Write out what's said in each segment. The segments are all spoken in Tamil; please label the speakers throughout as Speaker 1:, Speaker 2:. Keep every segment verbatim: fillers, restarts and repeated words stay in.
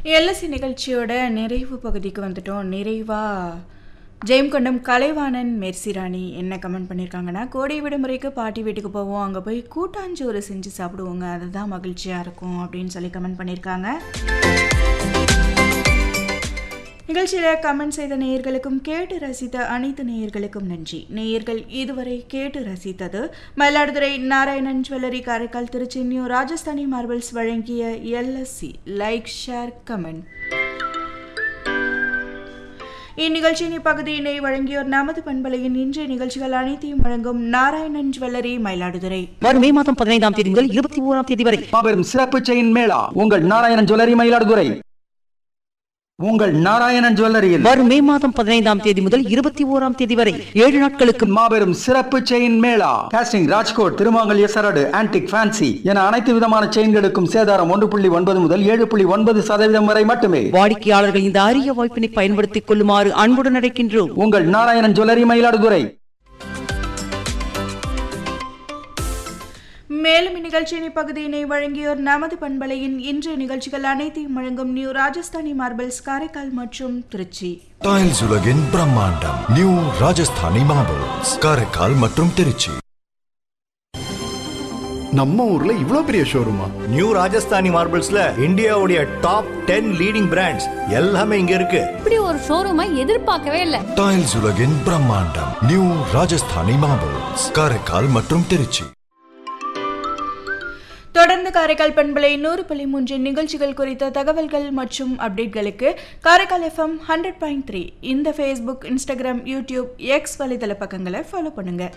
Speaker 1: எல்எஸ்சி நிகழ்ச்சியோட நிறைவு பகுதிக்கு வந்துட்டோம். நிறைவாக ஜெயம்கொண்டம் கலைவாணன் மெர்சிராணி என்ன கமெண்ட் பண்ணியிருக்காங்கன்னா, கோடை விடுமுறைக்கு பாட்டி வீட்டுக்கு போவோம், அங்கே போய் கூட்டாஞ்சோறு செஞ்சு சாப்பிடுவோங்க, அதுதான் மகிழ்ச்சியாக இருக்கும் அப்படின்னு சொல்லி கமெண்ட் பண்ணியிருக்காங்க. நிகழ்ச்சியில் கமெண்ட் செய்த நேயர்களுக்கும் கேட்டு ரசித்த அனைத்து நேயர்களுக்கும் நன்றி. நேயர்கள் இதுவரை கேட்டு ரசித்தது Mayiladuthurai Narayanan jewellery, Karaikal, Trichy, new Rajasthani marbles வழங்கிய எல்எஸ்சி லைக் ஷேர் கமெண்ட். இந்நிகழ்ச்சியின் இப்பகுதியினை வழங்கியோர் நமது பண்பலையின் இன்றைய நிகழ்ச்சிகள் அனைத்தையும் வழங்கும் நாராயணன் ஜுவல்லரி, மயிலாடுதுறை.
Speaker 2: வரும் மே மாதம் பதினைந்தாம் தேதி முதல் இருபத்தி ஓராம் தேதி வரை
Speaker 3: மாபெரும் சிறப்பு செயின் மேளா உங்கள் நாராயணன் ஜுவல்லரி, மயிலாடுதுறை. உங்கள் நாராயணன் ஜுவல்லரியில்
Speaker 2: வரும் மே மாதம் பதினைந்தாம் தேதி முதல் இருபத்தி ஓராம் தேதி வரை ஏழு நாட்களுக்கு
Speaker 3: மாபெரும் சிறப்பு செயின் மேளா. காஸ்டிங், ராஜ்கோட், திருமாங்கல்ய சரடு, ஆன்டிக், ஃபேன்சி என அனைத்து விதமான செயின்களுக்கும் சேதாரம் ஒன்று புள்ளி ஒன்பது முதல் ஏழு புள்ளி ஒன்பது சதவீதம் வரை மட்டுமே.
Speaker 2: வாடிக்கையாளர்கள் இந்த அரிய வாய்ப்பினை பயன்படுத்திக் கொள்ளுமாறு அன்புடன் அழைக்கின்றோம்.
Speaker 3: உங்கள் நாராயணன் ஜுவல்லரி, மயிலாடுதுறை.
Speaker 1: மேலும் இந்நிகழ்ச்சியின் இப்பகுதியினை வழங்கியோர் நமது பண்பலையின் இன்றைய நிகழ்ச்சிகள் அனைத்தையும் வழங்கும் நியூ ராஜஸ்தானி மார்பிள்ஸ், காரைக்கால் மற்றும் திருச்சி.
Speaker 4: டைல்ஸ் உலகின் பிரம்மாண்டம் நியூ ராஜஸ்தானி மார்பிள்ஸ், காரைக்கால் மற்றும் திருச்சி.
Speaker 5: நம்ம ஊர்ல இவ்ளோ பெரிய ஷோரூமா?
Speaker 6: நியூ ராஜஸ்தானி மார்பிள்ஸ்ல இந்தியாவுடைய டாப் டென் லீடிங் பிராண்ட்ஸ் எல்லாமே இங்க இருக்கு.
Speaker 7: இப்படி ஒரு ஷோரூமை எதிர்பார்க்கவே இல்லை.
Speaker 4: டைல்ஸ் உலகின் பிரம்மாண்டம் நியூ ராஜஸ்தானி மார்பிள்ஸ், காரைக்கால் மற்றும் திருச்சி.
Speaker 1: தொடர்ந்து காரைக்கால் பண்பலை நூறு புள்ளி மூன்று நிகழ்ச்சிகள் குறித்த தகவல்கள் மற்றும் அப்டேட்களுக்கு Karaikal FM hundred point three இந்த ஃபேஸ்புக், இன்ஸ்டாகிராம், யூடியூப், எக்ஸ் வலைதள பக்கங்களை ஃபாலோ பண்ணுங்க.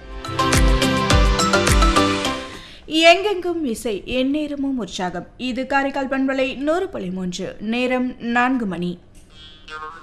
Speaker 1: எங்கெங்கும் இசை, எந்நேரமும் உற்சாகம். இது காரைக்கால் பண்பலை நூறு புள்ளி மூன்று. நேரம் நான்கு மணி.